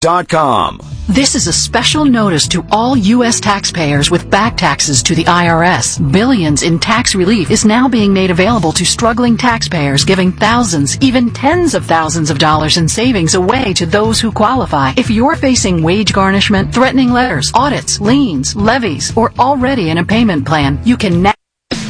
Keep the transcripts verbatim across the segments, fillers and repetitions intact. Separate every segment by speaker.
Speaker 1: Dot com.
Speaker 2: This is a special notice to all U S taxpayers with back taxes to the I R S. Billions in tax relief is now being made available to struggling taxpayers, giving thousands, even tens of thousands of dollars in savings away to those who qualify. If you're facing wage garnishment, threatening letters, audits, liens, levies, or already in a payment plan, you can now...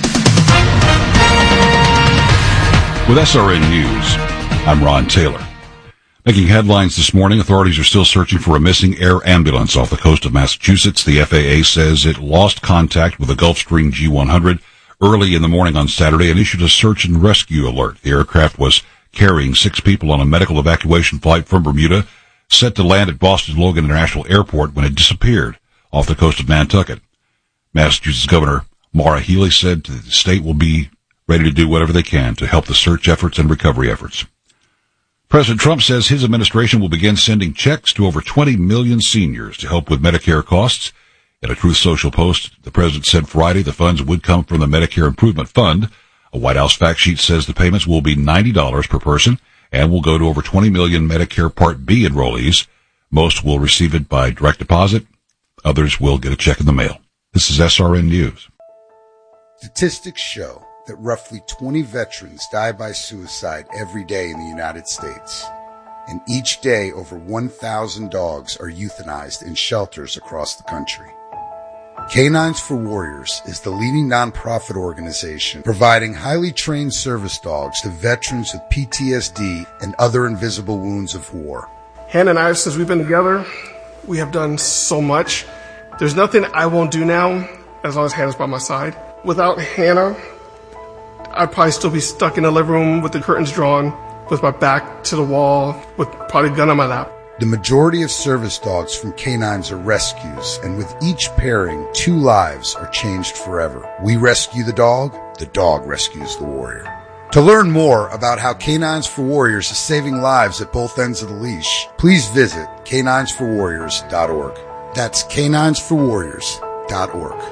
Speaker 3: With S R N News, I'm Ron Taylor. Making headlines this morning, authorities are still searching for a missing air ambulance off the coast of Massachusetts. The F A A says it lost contact with the Gulfstream G one hundred early in the morning on Saturday and issued a search and rescue alert. The aircraft was carrying six people on a medical evacuation flight from Bermuda, set to land at Boston Logan International Airport when it disappeared off the coast of Nantucket. Massachusetts Governor Maura Healey said the state will be ready to do whatever they can to help the search efforts and recovery efforts. President Trump says his administration will begin sending checks to over twenty million seniors to help with Medicare costs. In a Truth Social post, the president said Friday the funds would come from the Medicare Improvement Fund. A White House fact sheet says the payments will be ninety dollars per person and will go to over twenty million Medicare Part B enrollees. Most will receive it by direct deposit. Others will get a check in the mail. This is S R N News.
Speaker 4: Statistics show that roughly twenty veterans die by suicide every day in the United States. And each day, over one thousand dogs are euthanized in shelters across the country. Canines for Warriors is the leading nonprofit organization providing highly trained service dogs to veterans with P T S D and other invisible wounds of war.
Speaker 5: Hannah and I, since we've been together, we have done so much. There's nothing I won't do now as long as Hannah's by my side. Without Hannah, I'd probably still be stuck in the living room with the curtains drawn, with my back to the wall, with probably a gun on my lap.
Speaker 4: The majority of service dogs from Canines are rescues, and with each pairing, two lives are changed forever. We rescue the dog, the dog rescues the warrior. To learn more about how Canines for Warriors is saving lives at both ends of the leash, please visit canines for warriors dot org. That's canines for warriors dot org.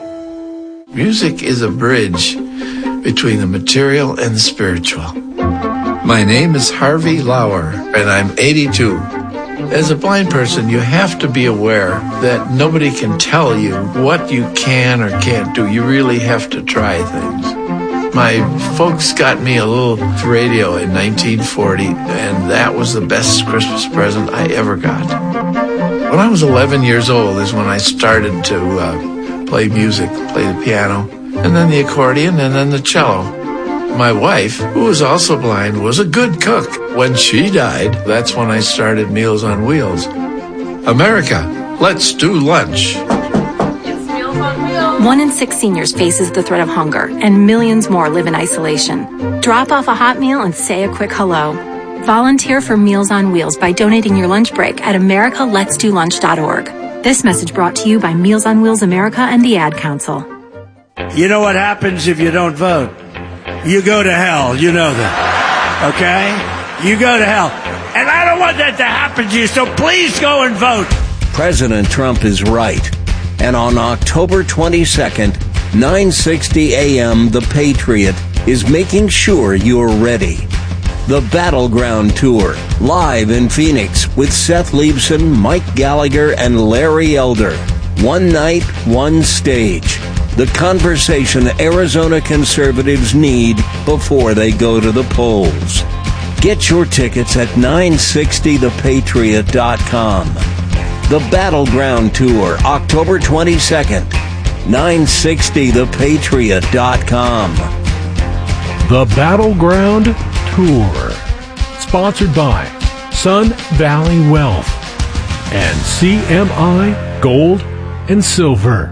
Speaker 6: Music is a bridge between the material and the spiritual. My name is Harvey Lauer, and I'm eighty-two. As a blind person, you have to be aware that nobody can tell you what you can or can't do. You really have to try things. My folks got me a little radio in nineteen forty, and that was the best Christmas present I ever got. When I was eleven years old is when I started to uh, play music, play the piano, and then the accordion, and then the cello. My wife, who was also blind, was a good cook. When she died, that's when I started Meals on Wheels. America, let's do lunch.
Speaker 7: It's Meals on Wheels. One in six seniors faces the threat of hunger, and millions more live in isolation. Drop off a hot meal and say a quick hello. Volunteer for Meals on Wheels by donating your lunch break at america lets do lunch dot org. This message brought to you by Meals on Wheels America and the Ad Council.
Speaker 8: You know what happens if you don't vote? You go to hell. You know that. Okay? You go to hell. And I don't want that to happen to you, so please go and vote.
Speaker 9: President Trump is right. And on October twenty-second, nine sixty a.m., The Patriot is making sure you're ready. The Battleground Tour, live in Phoenix with Seth Leibson, Mike Gallagher, and Larry Elder. One night, one stage. The conversation Arizona conservatives need before they go to the polls. Get your tickets at nine sixty the patriot dot com. The Battleground Tour, October twenty-second. nine sixty the patriot dot com.
Speaker 10: The Battleground Tour. Sponsored by Sun Valley Wealth and C M I Gold and Silver.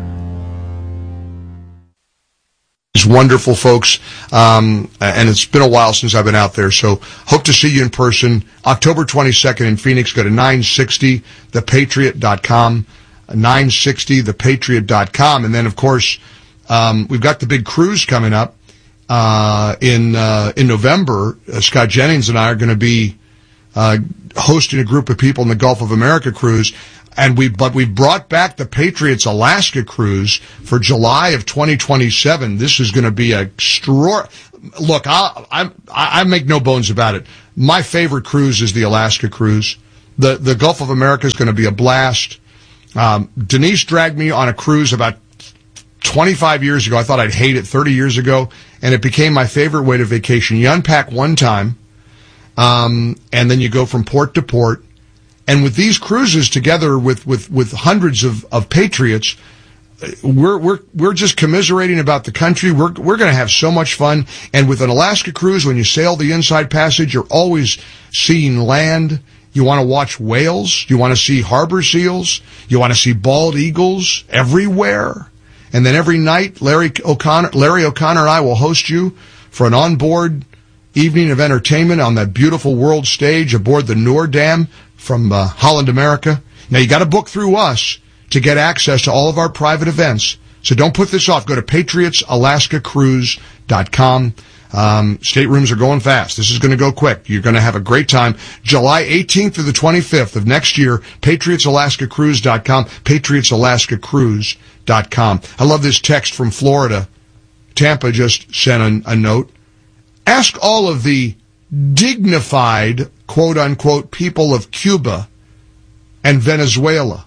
Speaker 11: These wonderful folks, um, and it's been a while since I've been out there, so hope to see you in person. October twenty-second in Phoenix. Go to nine sixty the patriot dot com, nine sixty the patriot dot com, and then, of course, um, we've got the big cruise coming up uh, in uh, in November. Uh, Scott Jennings and I are going to be uh, hosting a group of people in the Gulf of America cruise. And we, but we brought back the Patriots Alaska cruise for July of twenty twenty-seven. This is going to be a extra. Look, I, I, I make no bones about it. My favorite cruise is the Alaska cruise. The, the Gulf of America is going to be a blast. Um, Denise dragged me on a cruise about twenty-five years ago. I thought I'd hate it thirty years ago, and it became my favorite way to vacation. You unpack one time, um, and then you go from port to port. And with these cruises together with, with, with hundreds of, of patriots, we're, we're, we're just commiserating about the country. We're, we're going to have so much fun. And with an Alaska cruise, when you sail the Inside Passage, you're always seeing land. You want to watch whales. You want to see harbor seals. You want to see bald eagles everywhere. And then every night, Larry O'Connor, Larry O'Connor and I will host you for an onboard evening of entertainment on that beautiful world stage aboard the Noor Dam from uh, Holland America. Now, you got to book through us to get access to all of our private events. So don't put this off. Go to patriots alaska cruise dot com. Um, staterooms are going fast. This is going to go quick. You're going to have a great time. July eighteenth through the twenty-fifth of next year, patriots alaska cruise dot com, patriots alaska cruise dot com. I love this text from Florida. Tampa just sent a, a note. Ask all of the dignified, quote-unquote, people of Cuba and Venezuela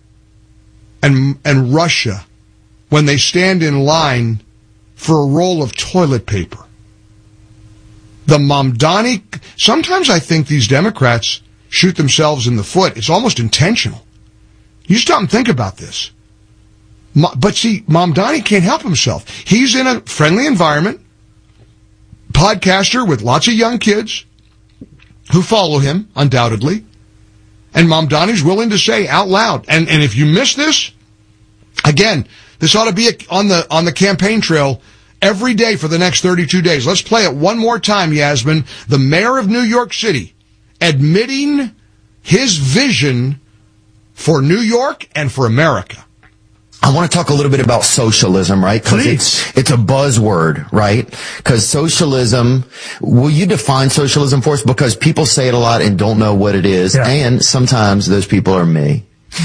Speaker 11: and, and Russia when they stand in line for a roll of toilet paper. The Mamdani, sometimes I think these Democrats shoot themselves in the foot. It's almost intentional. You stop and think about this. But see, Mamdani can't help himself. He's in a friendly environment, podcaster with lots of young kids who follow him, undoubtedly. And Mamdani's willing to say out loud. And, and if you miss this, again, this ought to be on the, on the campaign trail every day for the next thirty-two days. Let's play it one more time, Yasmin. The mayor of New York City admitting his vision for New York and for America.
Speaker 1: I want to talk a little bit about socialism, right? Because it's, it's a buzzword, right? Because socialism, will you define socialism for us? Because people say it a lot and don't know what it is. Yeah. And sometimes those people are me.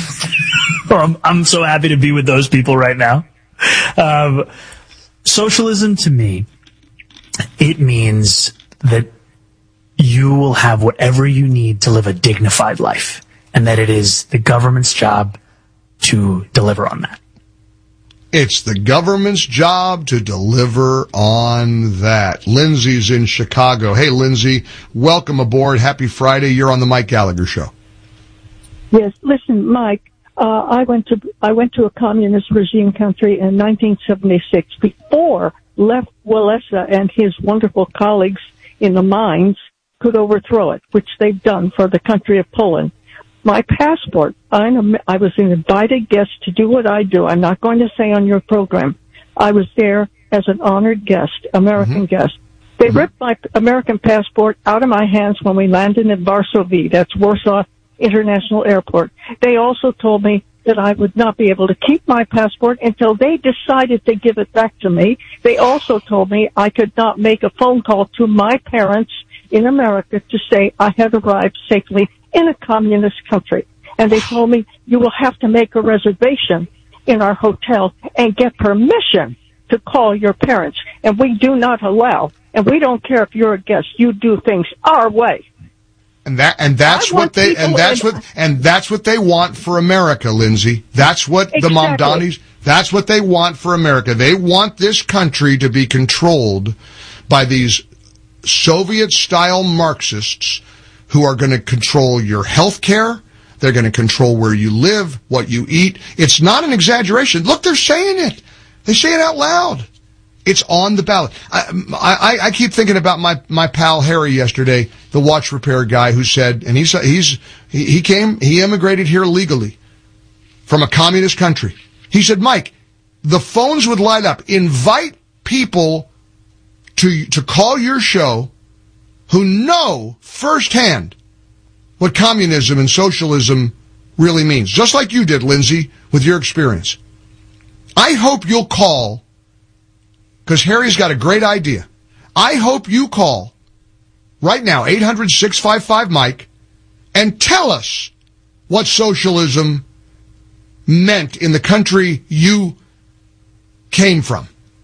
Speaker 12: Well, I'm, I'm so happy to be with those people right now. Um, socialism to me, it means that you will have whatever you need to live a dignified life, and that it is the government's job to deliver on that.
Speaker 11: It's the government's job to deliver on that. Lindsay's in Chicago. Hey, Lindsay, welcome aboard. Happy Friday. You're on the Mike Gallagher Show.
Speaker 13: Yes, listen, Mike, uh, I went to I went to a communist regime country in nineteen seventy-six before Lech Walesa and his wonderful colleagues in the mines could overthrow it, which they've done for the country of Poland. My passport, I'm a, I was an invited guest to do what I do. I'm not going to say on your program. I was there as an honored guest, American mm-hmm. guest. They mm-hmm. ripped my American passport out of my hands when we landed in Varsovie. That's Warsaw International Airport. They also told me that I would not be able to keep my passport until they decided to give it back to me. They also told me I could not make a phone call to my parents in America to say I had arrived safely in a communist country. And they told me, you will have to make a reservation in our hotel and get permission to call your parents. And we do not allow, and we don't care if you're a guest, you do things our way.
Speaker 11: And that, and that's what they, and that's what, and that's what they want for America, Lindsay. That's what exactly. the Mamdanis, that's what they want for America. They want this country to be controlled by these Soviet-style Marxists who are going to control your health care. They're going to control where you live, what you eat. It's not an exaggeration. Look, they're saying it. They say it out loud. It's on the ballot. I, I, I keep thinking about my, my pal Harry yesterday, the watch repair guy who said, and he's, he's, he, he came, he immigrated here legally from a communist country. He said, Mike, the phones would light up. Invite people to, to call your show who know firsthand what communism and socialism really means. Just like you did, Lindsay, with your experience. I hope you'll call, because Harry's got a great idea. I hope you call right now, eight hundred, six five five, Mike, and tell us what socialism meant in the country you came from.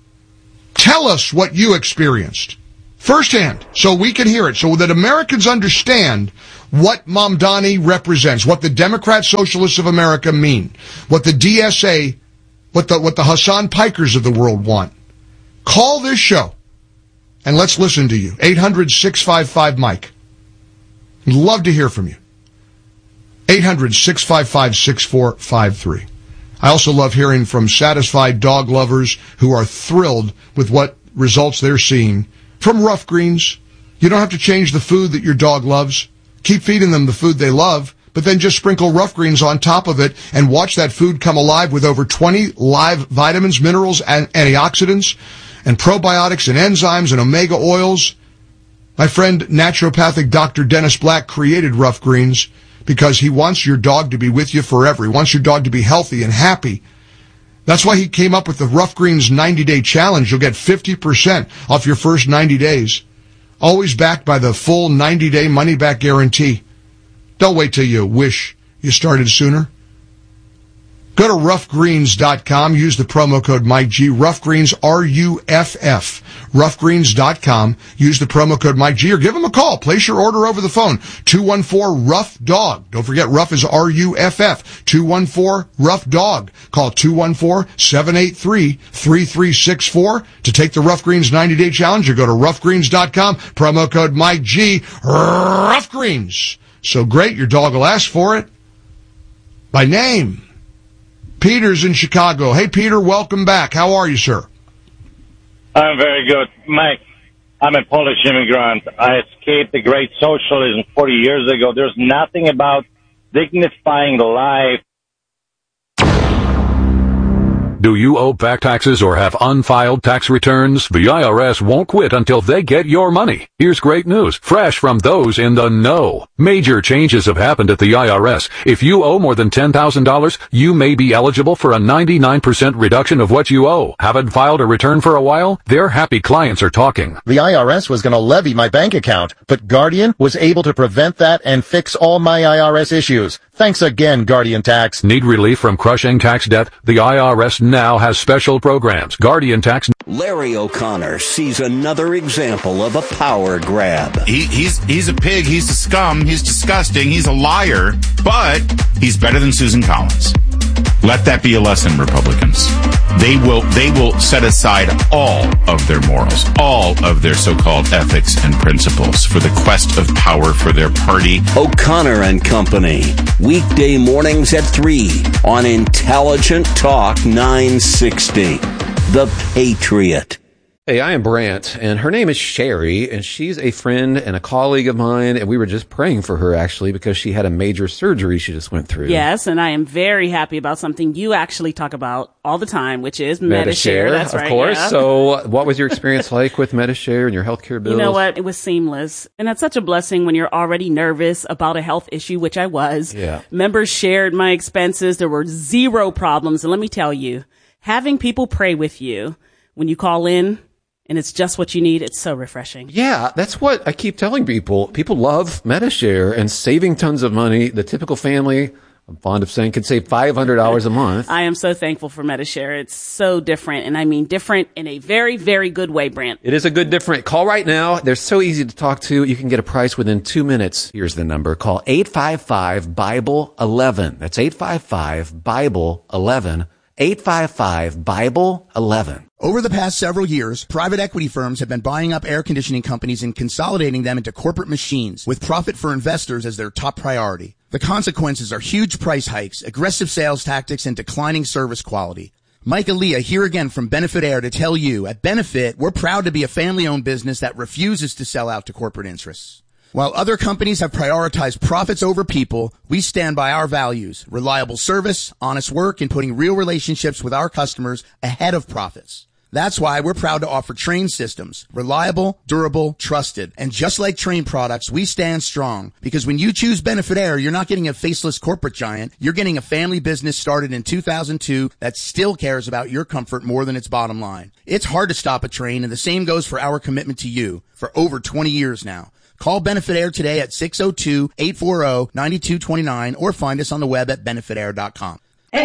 Speaker 11: Tell us what you experienced firsthand, so we can hear it, so that Americans understand what Mamdani represents, what the Democrat Socialists of America mean, what the D S A, what the, what the Hassan Pikers of the world want. Call this show and let's listen to you. eight hundred, six five five, Mike. I'd love to hear from you. eight hundred, six five five, six four five three. I also love hearing from satisfied dog lovers who are thrilled with what results they're seeing from Rough Greens. You don't have to change the food that your dog loves. Keep feeding them the food they love, but then just sprinkle Rough Greens on top of it and watch that food come alive with over twenty live vitamins, minerals, and antioxidants, and probiotics and enzymes and omega oils. My friend, naturopathic Doctor Dennis Black, created Rough Greens because he wants your dog to be with you forever. He wants your dog to be healthy and happy. That's why he came up with the Rough Greens ninety-day challenge. You'll get fifty percent off your first ninety days. Always backed by the full ninety-day money-back guarantee. Don't wait till you wish you started sooner. Go to rough greens dot com. Use the promo code Mike G. Rough Greens, R U F F. rough greens dot com. Use the promo code Mike G or give them a call. Place your order over the phone. two one four, rough dog. Don't forget, Rough is R U F F. two one four, rough dog. Call two one four, seven eight three, three three six four to take the Rough Greens ninety-day challenge or go to rough greens dot com. Promo code Mike G. Rough Greens. So great, your dog will ask for it. By name. Peter's in Chicago. Hey, Peter, welcome back. How are you, sir?
Speaker 14: I'm very good. Mike, I'm a Polish immigrant. I escaped the great socialism forty years ago. There's nothing about dignifying life.
Speaker 15: Do you owe back taxes or have unfiled tax returns? The I R S won't quit until they get your money. Here's great news, fresh from those in the know. Major changes have happened at the I R S. If you owe more than ten thousand dollars, you may be eligible for a ninety-nine percent reduction of what you owe. Haven't filed a return for a while? Their happy clients are talking.
Speaker 16: The I R S was going to levy my bank account, but Guardian was able to prevent that and fix all my I R S issues. Thanks again, Guardian Tax.
Speaker 15: Need relief from crushing tax debt? The I R S now has special programs. Guardian Tax.
Speaker 9: Larry O'Connor sees another example of a power grab.
Speaker 17: He, he's he's a pig. He's a scum. He's disgusting. He's a liar. But he's better than Susan Collins. Let that be a lesson, Republicans. They will they will set aside all of their morals, all of their so-called ethics and principles for the quest of power for their party.
Speaker 9: O'Connor and Company, weekday mornings at three on Intelligent Talk nine sixty. The Patriot.
Speaker 18: Hey, I am Brant, and her name is Sherry, and she's a friend and a colleague of mine, and we were just praying for her, actually, because she had a major surgery she just went through.
Speaker 19: Yes, and I am very happy about something you actually talk about all the time, which is Medi-Share.
Speaker 18: Medi-Share,
Speaker 19: That's
Speaker 18: of
Speaker 19: right,
Speaker 18: course.
Speaker 19: yeah.
Speaker 18: So what was your experience like with Medi-Share and your healthcare bills?
Speaker 19: You know what? It was seamless. And that's such a blessing when you're already nervous about a health issue, which I was.
Speaker 18: Yeah.
Speaker 19: Members shared my expenses. There were zero problems. And let me tell you, having people pray with you when you call in, and it's just what you need, it's so refreshing.
Speaker 18: Yeah, that's what I keep telling people. People love Medi-Share and saving tons of money. The typical family, I'm fond of saying, could save five hundred dollars a month.
Speaker 19: I am so thankful for Medi-Share. It's so different, and I mean different in a very, very good way, Brant.
Speaker 18: It is a good different. Call right now. They're so easy to talk to. You can get a price within two minutes. Here's the number. Call eight five five, Bible eleven. That's eight five five, Bible eleven. eight five five, Bible eleven.
Speaker 20: Over the past several years, private equity firms have been buying up air conditioning companies and consolidating them into corporate machines with profit for investors as their top priority. The consequences are huge price hikes, aggressive sales tactics, and declining service quality. Mike Aaliyah here again from Benefit Air to tell you, at Benefit, we're proud to be a family-owned business that refuses to sell out to corporate interests. While other companies have prioritized profits over people, we stand by our values, reliable service, honest work, and putting real relationships with our customers ahead of profits. That's why we're proud to offer Train systems, reliable, durable, trusted. And just like Train products, we stand strong because when you choose Benefit Air, you're not getting a faceless corporate giant. You're getting a family business started in two thousand two that still cares about your comfort more than its bottom line. It's hard to stop a train, and the same goes for our commitment to you for over twenty years now. Call Benefit Air today at six oh two, eight four oh, nine two two nine or find us on the web at benefit air dot com.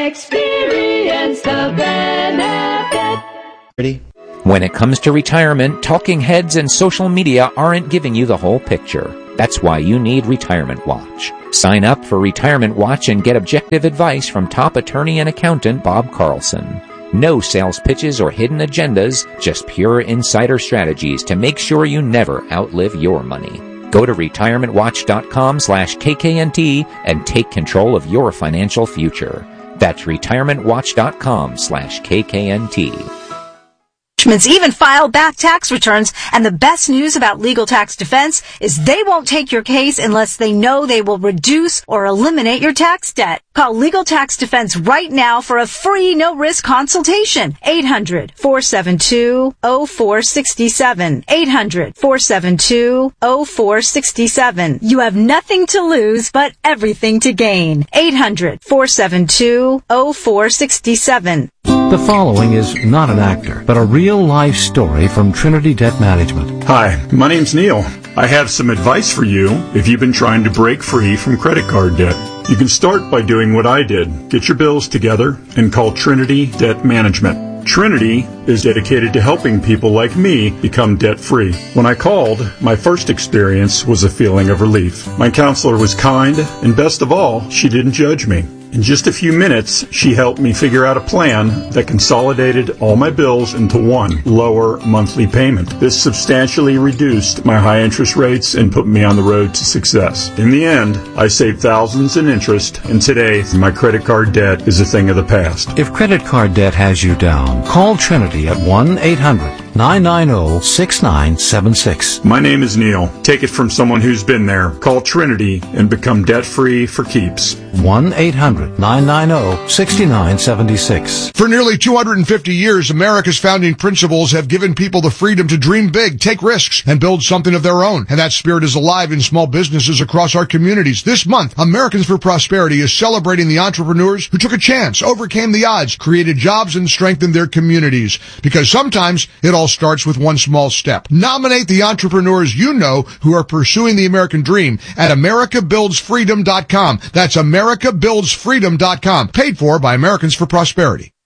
Speaker 21: Experience the benefit.
Speaker 22: When it comes to retirement, talking heads and social media aren't giving you the whole picture.
Speaker 2: That's why you need Retirement Watch. Sign up for Retirement Watch and get objective advice from top attorney and accountant Bob Carlson. No sales pitches or hidden agendas, just pure insider strategies to make sure you never outlive your money. Go to retirementwatch.com slash KKNT and take control of your financial future. That's retirementwatch.com slash KKNT.
Speaker 22: Even file back tax returns, and the best news about Legal Tax Defense is they won't take your case unless they know they will reduce or eliminate your tax debt. Call Legal Tax Defense right now for a free no-risk consultation. eight hundred, four seven two, oh four six seven. eight hundred, four seven two, oh four six seven. You have nothing to lose but everything to gain. eight hundred, four seven two, oh four six seven.
Speaker 23: The following is not an actor, but a real-life story from Trinity Debt Management.
Speaker 24: Hi, my name's Neil. I have some advice for you if you've been trying to break free from credit card debt. You can start by doing what I did. Get your bills together and call Trinity Debt Management. Trinity is dedicated to helping people like me become debt-free. When I called, my first experience was a feeling of relief. My counselor was kind, and best of all, she didn't judge me. In just a few minutes, she helped me figure out a plan that consolidated all my bills into one lower monthly payment. This substantially reduced my high interest rates and put me on the road to success. In the end, I saved thousands in interest, and today, my credit card debt is a thing of the past.
Speaker 23: If credit card debt has you down, call Trinity at one eight hundred, nine nine zero, six nine seven six.
Speaker 24: My name is Neil. Take it from someone who's been there. Call Trinity and become debt-free for keeps.
Speaker 23: one eight hundred, nine nine zero, six nine seven six.
Speaker 11: For nearly two hundred fifty years, America's founding principles have given people the freedom to dream big, take risks, and build something of their own. And that spirit is alive in small businesses across our communities. This month, Americans for Prosperity is celebrating the entrepreneurs who took a chance, overcame the odds, created jobs, and strengthened their communities. Because sometimes it all starts with one small step. Nominate the entrepreneurs you know who are pursuing the American dream at america builds freedom dot com. That's america builds freedom dot com. Paid for by Americans for Prosperity.